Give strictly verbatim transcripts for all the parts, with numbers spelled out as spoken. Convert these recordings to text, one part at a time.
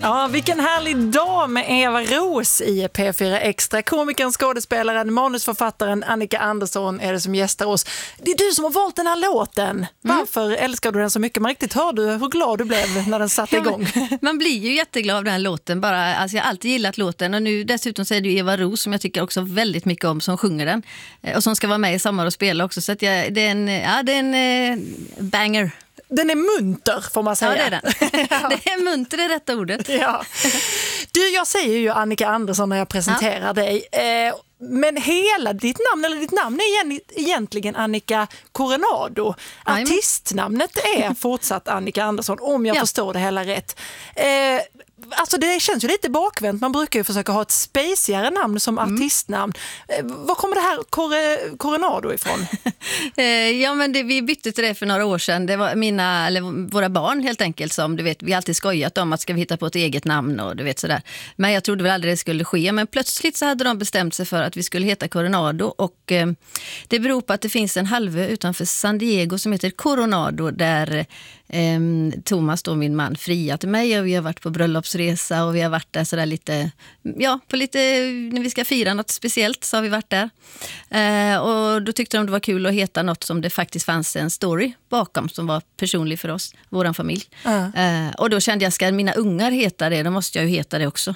Ja, vilken härlig dag med Eva Ros i P fyra Extra. Komikern, skådespelaren, manusförfattaren Annika Andersson är det som gästar oss. Det är du som har valt den här låten. Varför mm. älskar du den så mycket? Man riktigt hör du hur glad du blev när den satte igång. Man blir ju jätteglad av den här låten. Bara, alltså jag har alltid gillat låten och nu dessutom så är det ju Eva Ros som jag tycker också väldigt mycket om som sjunger den. Och som ska vara med i Sommar och spela också. Så att jag, det är en, ja, det är en eh, banger. Den är munter får man säga. Ja, det är den. Ja. Det är munter, det är rätta ordet. Ja. Du, jag säger ju Annika Andersson när jag presenterar ja. dig. Eh, men hela ditt namn, eller ditt namn är egentligen Annika Coronado. Artistnamnet är fortsatt Annika Andersson, om jag ja. förstår det hela rätt. Eh, Alltså det känns ju lite bakvänt. Man brukar ju försöka ha ett spacigare namn som mm. artistnamn. Var kommer det här Cor- Coronado ifrån? ja, men det, vi bytte till det för några år sedan. Det var mina, eller våra barn helt enkelt som, du vet, vi har alltid skojat om att ska vi hitta på ett eget namn och du vet sådär. Men jag trodde väl aldrig det skulle ske. Men plötsligt så hade de bestämt sig för att vi skulle heta Coronado och eh, det beror på att det finns en halvö utanför San Diego som heter Coronado där eh, Thomas då, min man, friat till mig och vi har varit på bröllopsresa och vi har varit där sådär lite, ja, på lite, när vi ska fira något speciellt så har vi varit där. Eh, och då tyckte de det var kul att heta något som det faktiskt fanns en story bakom som var personlig för oss, våran familj. Mm. Eh, och då kände jag, ska mina ungar heta det, då måste jag ju heta det också.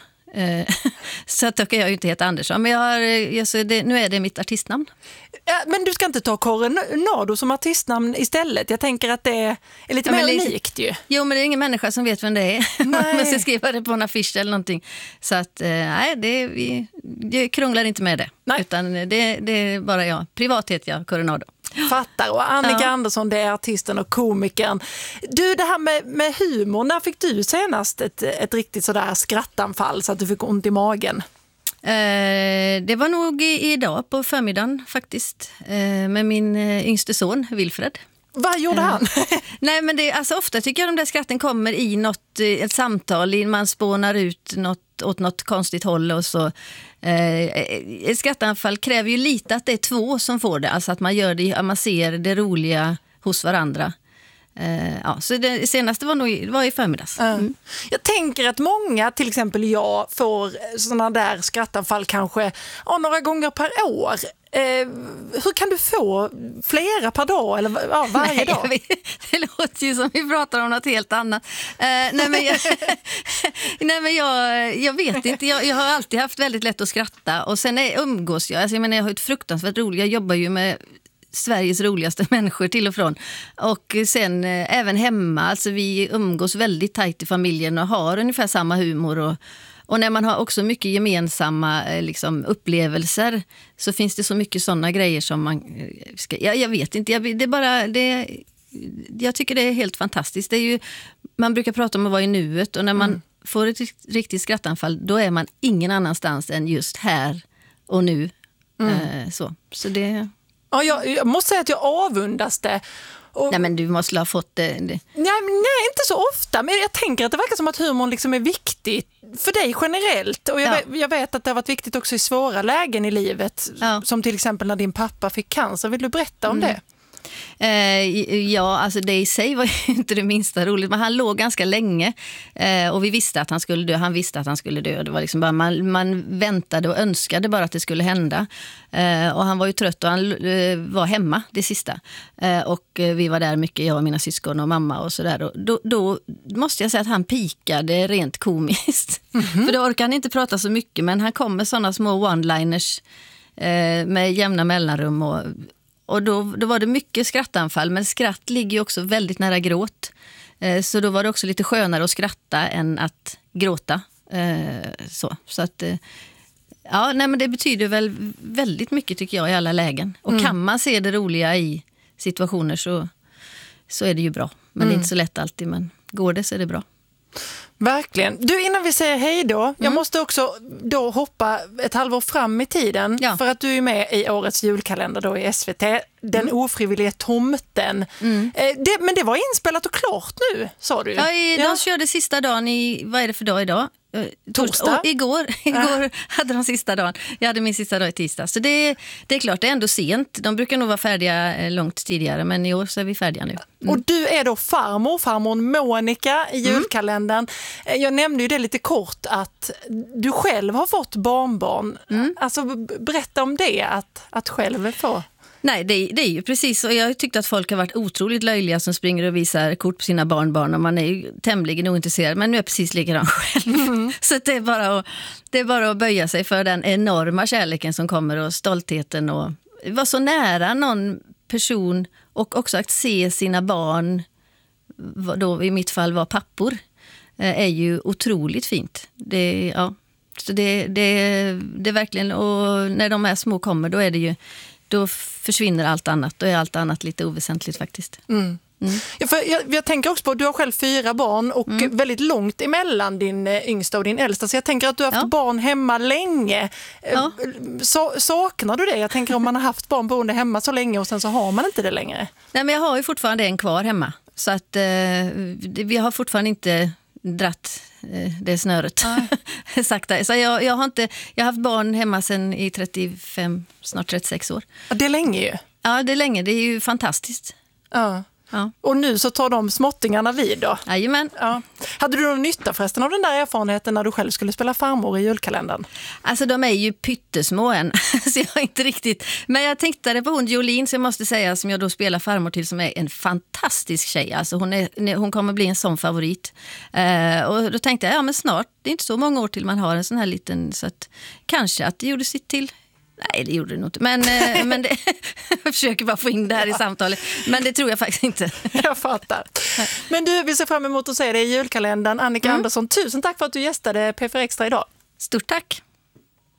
Så att då kan jag ju inte heta Andersson. Men jag har, jag, så det, nu är det mitt artistnamn. Ja, men du ska inte ta Coronado som artistnamn istället. Jag tänker att det är lite ja, mer liksom, unikt ju. Jo, men det är ingen människa som vet vem det är. Man ska skriva det på en affisch eller någonting. Så att, nej, det, vi, det krånglar inte med det. Nej. Utan det, det är bara jag. Privat heter jag Coronado. Fattar. Och Annika ja. Andersson, det är artisten och komikern. Du, det här med, med humor, när fick du senast ett, ett riktigt sådär skrattanfall så att du fick ont i magen? Eh, det var nog i, idag på förmiddagen faktiskt eh, med min eh, yngste son Wilfred. Vad gjorde han? Eh, nej, men det, alltså, ofta tycker jag de där skratten kommer i något, ett samtal, in, man spånar ut något, åt något konstigt håll och så. Eh, ett skrattanfall kräver ju lite att det är två som får det, alltså att man gör det, man ser det roliga hos varandra. Uh, ja, så det senaste var nog var i förmiddags. Mm. Jag tänker att många, till exempel jag, får sådana där skrattanfall kanske ja, några gånger per år. Uh, hur kan du få flera per dag eller ja, varje nej, dag? Vet, det låter ju som vi pratar om något helt annat. Uh, nej, men jag, nej, men jag, jag vet inte. Jag, jag har alltid haft väldigt lätt att skratta och sen är, umgås jag. Alltså, jag menar, jag har ett fruktansvärt roligt. Jag jobbar ju med Sveriges roligaste människor till och från. Och sen eh, även hemma, alltså vi umgås väldigt tajt i familjen och har ungefär samma humor. Och, och när man har också mycket gemensamma eh, liksom, upplevelser så finns det så mycket sådana grejer som man eh, ska... Jag, jag vet inte, jag, det är bara... Det, jag tycker det är helt fantastiskt. Det är ju, man brukar prata om att vara i nuet och när man mm. får ett riktigt skrattanfall då är man ingen annanstans än just här och nu. Mm. Eh, så. så det... Ja, jag, jag måste säga att jag avundas det. Och, nej, men du måste ha fått det. det. Nej, nej, inte så ofta. Men jag tänker att det verkar som att humorn liksom är viktig för dig generellt. Och jag, ja. vet, jag vet att det har varit viktigt också i svåra lägen i livet. Ja. Som till exempel när din pappa fick cancer. Vill du berätta om mm. det? Eh, ja, alltså det i sig var ju inte det minsta roligt. Men han låg ganska länge eh, och vi visste att han skulle dö. Han visste att han skulle dö. Det var liksom bara, man, man väntade och önskade bara att det skulle hända. Eh, och han var ju trött och han eh, var hemma det sista. Eh, och eh, vi var där mycket, jag och mina syskon och mamma och sådär. Då, då måste jag säga att han pikade rent komiskt. Mm-hmm. För då orkar han inte prata så mycket, men han kom med sådana små one-liners eh, med jämna mellanrum och Och då, då var det mycket skrattanfall, men skratt ligger ju också väldigt nära gråt. Eh, så då var det också lite skönare att skratta än att gråta. Eh, så så att, eh, ja, nej, men det betyder väl väldigt mycket tycker jag i alla lägen. Och mm. kan man se det roliga i situationer så, så är det ju bra. Men mm. det är inte så lätt alltid, men går det så är det bra. Verkligen. Du, innan vi säger hej då, mm. jag måste också då hoppa ett halvår fram i tiden ja. för att du är med i årets julkalender då i S V T, Den mm. ofrivilliga tomten. Mm. Eh, det, men det var inspelat och klart nu, sa du. Ja, i, ja. de körde sista dagen i, vad är det för dag idag? Torsdag? Och igår igår äh. hade de sista dagen. Jag hade min sista dag i tisdag. Så det, det är klart, det är ändå sent. De brukar nog vara färdiga långt tidigare, men i år så är vi färdiga nu. Mm. Och du är då farmor, farmor Monica i julkalendern. Mm. Jag nämnde ju det lite kort att du själv har fått barnbarn. Mm. Alltså berätta om det, att, att själv få. Nej, det, det är ju precis så. Jag har tyckt att folk har varit otroligt löjliga som springer och visar kort på sina barnbarn och man är ju tämligen ointresserad, men nu är jag precis likadan själv. Mm. Så det är, bara att, det är bara att böja sig för den enorma kärleken som kommer och stoltheten och vara så nära någon person och också att se sina barn, då i mitt fall var pappor, är ju otroligt fint. Det, ja, så det, det, det är verkligen, och när de här små kommer då är det ju då försvinner allt annat. Då är allt annat lite oväsentligt faktiskt. Mm. Mm. Ja, för jag, jag tänker också på att du har själv fyra barn och mm. väldigt långt emellan din yngsta och din äldsta. Så jag tänker att du har haft ja. barn hemma länge. Ja. Så, saknar du det? Jag tänker om man har haft barn boende hemma så länge och sen så har man inte det längre. Nej, men jag har ju fortfarande en kvar hemma. Så att eh, vi har fortfarande inte dratt eh, det snöret. Ah. Sakta. Så jag, jag har inte, jag har haft barn hemma sedan i trettiofem, snart trettiosex år. Det är länge ju. Ja, det är länge. Det är ju fantastiskt. Ja. Ja. Och nu så tar de småttingarna vid då? Jajamän. Ja. Hade du någon nytta förresten av den där erfarenheten när du själv skulle spela farmor i julkalendern? Alltså de är ju pyttesmå än, så jag är inte riktigt. Men jag tänkte på hon Jolene, så jag måste säga, som jag då spelar farmor till, som är en fantastisk tjej. Alltså hon, är, hon kommer bli en sån favorit. Uh, och då tänkte jag, ja men snart, det är inte så många år till man har en sån här liten, så att kanske att det gjorde sitt till. Nej, det gjorde det nog inte. Men, men det, jag försöker bara få in det här i samtalet. Men det tror jag faktiskt inte. Jag fattar. Men du, vi ser fram emot att se dig i julkalendern. Annika mm. Andersson, tusen tack för att du gästade P fyra Extra idag. Stort tack.